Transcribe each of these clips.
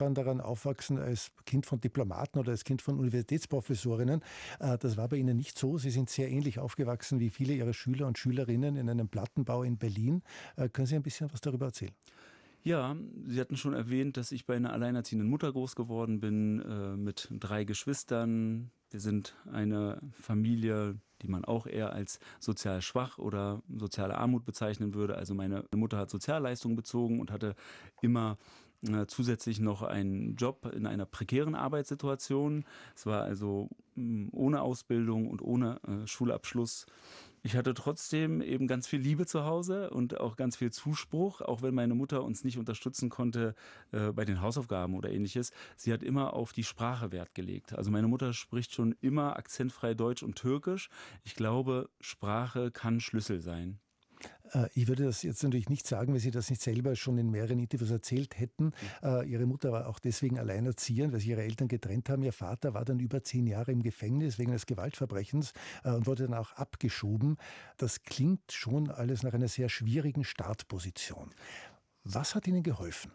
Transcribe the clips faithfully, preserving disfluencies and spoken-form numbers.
man daran aufwachsen als Kind von Diplomaten oder als Kind von Universitätsprofessorinnen. Das war bei Ihnen nicht so. Sie sind sehr ähnlich aufgewachsen wie viele Ihrer Schüler und Schülerinnen in einem Plattenbau in Berlin. Können Sie ein bisschen was darüber erzählen? Ja, Sie hatten schon erwähnt, dass ich bei einer alleinerziehenden Mutter groß geworden bin, äh, mit drei Geschwistern. Wir sind eine Familie, die man auch eher als sozial schwach oder soziale Armut bezeichnen würde. Also meine Mutter hat Sozialleistungen bezogen und hatte immer äh, zusätzlich noch einen Job in einer prekären Arbeitssituation. Es war also mh, ohne Ausbildung und ohne äh, Schulabschluss. Ich hatte trotzdem eben ganz viel Liebe zu Hause und auch ganz viel Zuspruch, auch wenn meine Mutter uns nicht unterstützen konnte äh, bei den Hausaufgaben oder ähnliches. Sie hat immer auf die Sprache Wert gelegt. Also meine Mutter spricht schon immer akzentfrei Deutsch und Türkisch. Ich glaube, Sprache kann Schlüssel sein. Ich würde das jetzt natürlich nicht sagen, weil Sie das nicht selber schon in mehreren Interviews erzählt hätten. Ihre Mutter war auch deswegen alleinerziehend, weil sich ihre Eltern getrennt haben. Ihr Vater war dann über zehn Jahre im Gefängnis wegen eines Gewaltverbrechens und wurde dann auch abgeschoben. Das klingt schon alles nach einer sehr schwierigen Startposition. Was hat Ihnen geholfen?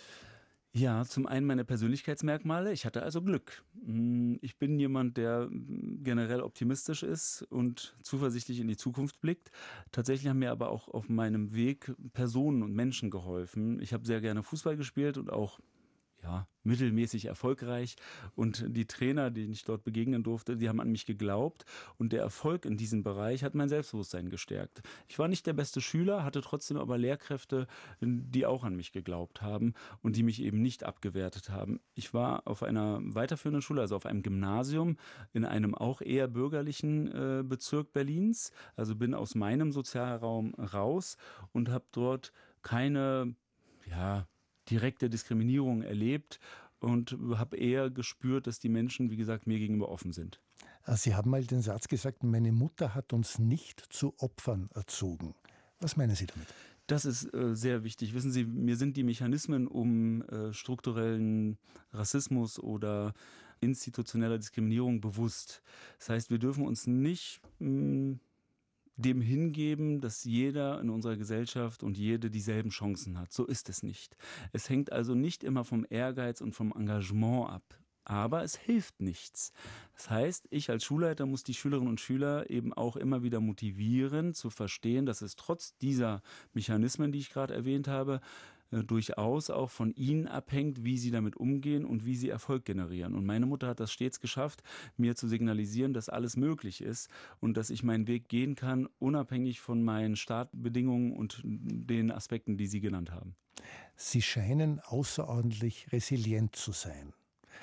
Ja, zum einen meine Persönlichkeitsmerkmale. Ich hatte also Glück. Ich bin jemand, der generell optimistisch ist und zuversichtlich in die Zukunft blickt. Tatsächlich haben mir aber auch auf meinem Weg Personen und Menschen geholfen. Ich habe sehr gerne Fußball gespielt und auch ja, mittelmäßig erfolgreich. Und die Trainer, denen ich dort begegnen durfte, die haben an mich geglaubt. Und der Erfolg in diesem Bereich hat mein Selbstbewusstsein gestärkt. Ich war nicht der beste Schüler, hatte trotzdem aber Lehrkräfte, die auch an mich geglaubt haben und die mich eben nicht abgewertet haben. Ich war auf einer weiterführenden Schule, also auf einem Gymnasium, in einem auch eher bürgerlichen äh, Bezirk Berlins. Also bin aus meinem Sozialraum raus und habe dort keine, ja, direkte Diskriminierung erlebt und habe eher gespürt, dass die Menschen, wie gesagt, mir gegenüber offen sind. Sie haben mal den Satz gesagt, meine Mutter hat uns nicht zu Opfern erzogen. Was meinen Sie damit? Das ist äh, sehr wichtig. Wissen Sie, mir sind die Mechanismen, um äh, strukturellen Rassismus oder institutioneller Diskriminierung bewusst. Das heißt, wir dürfen uns nicht mh, dem hingeben, dass jeder in unserer Gesellschaft und jede dieselben Chancen hat. So ist es nicht. Es hängt also nicht immer vom Ehrgeiz und vom Engagement ab. Aber es hilft nichts. Das heißt, ich als Schulleiter muss die Schülerinnen und Schüler eben auch immer wieder motivieren, zu verstehen, dass es trotz dieser Mechanismen, die ich gerade erwähnt habe, durchaus auch von ihnen abhängt, wie sie damit umgehen und wie sie Erfolg generieren. Und meine Mutter hat das stets geschafft, mir zu signalisieren, dass alles möglich ist und dass ich meinen Weg gehen kann, unabhängig von meinen Startbedingungen und den Aspekten, die Sie genannt haben. Sie scheinen außerordentlich resilient zu sein.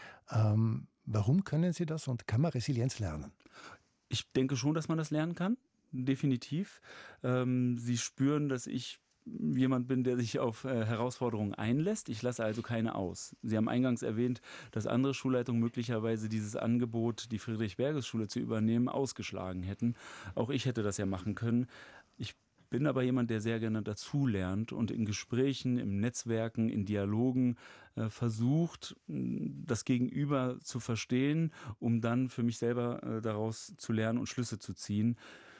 Ähm, warum können Sie das und kann man Resilienz lernen? Ich denke schon, dass man das lernen kann, definitiv. Ähm, Sie spüren, dass ich jemand bin, der sich auf äh, Herausforderungen einlässt. Ich lasse also keine aus. Sie haben eingangs erwähnt, dass andere Schulleitungen möglicherweise dieses Angebot, die Friedrich-Berges-Schule zu übernehmen, ausgeschlagen hätten. Auch ich hätte das ja machen können. Ich bin aber jemand, der sehr gerne dazulernt und in Gesprächen, im Netzwerken, in Dialogen äh, versucht, das Gegenüber zu verstehen, um dann für mich selber äh, daraus zu lernen und Schlüsse zu ziehen.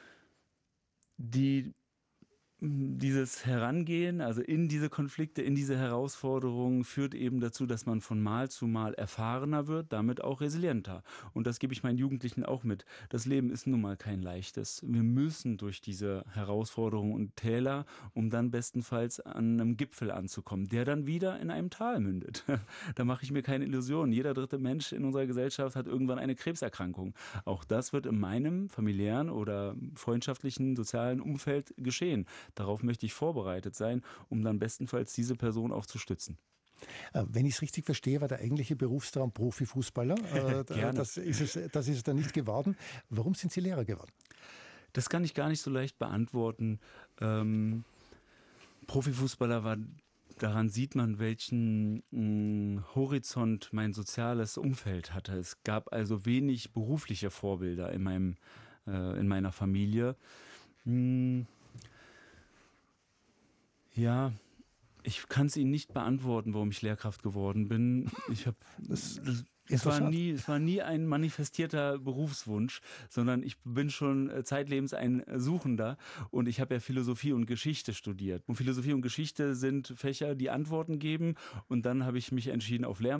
Die Dieses Herangehen, also in diese Konflikte, in diese Herausforderungen, führt eben dazu, dass man von Mal zu Mal erfahrener wird, damit auch resilienter. Und das gebe ich meinen Jugendlichen auch mit. Das Leben ist nun mal kein leichtes. Wir müssen durch diese Herausforderungen und Täler, um dann bestenfalls an einem Gipfel anzukommen, der dann wieder in einem Tal mündet. Da mache ich mir keine Illusionen. Jeder dritte Mensch in unserer Gesellschaft hat irgendwann eine Krebserkrankung. Auch das wird in meinem familiären oder freundschaftlichen, sozialen Umfeld geschehen. Darauf möchte ich vorbereitet sein, um dann bestenfalls diese Person auch zu stützen. Wenn ich es richtig verstehe, war der eigentliche Berufstraum Profifußballer. Gerne. Das ist es, das ist es dann nicht geworden. Warum sind Sie Lehrer geworden? Das kann ich gar nicht so leicht beantworten. Ähm, Profifußballer war, daran sieht man, welchen mh, Horizont mein soziales Umfeld hatte. Es gab also wenig berufliche Vorbilder in meinem, äh, in meiner Familie. Hm, Ja, Ich kann es Ihnen nicht beantworten, warum ich Lehrkraft geworden bin. Ich habe das, das Es war, nie, es war nie ein manifestierter Berufswunsch, sondern ich bin schon zeitlebens ein Suchender und ich habe ja Philosophie und Geschichte studiert. Und Philosophie und Geschichte sind Fächer, die Antworten geben und dann habe ich mich entschieden, auf Lehramt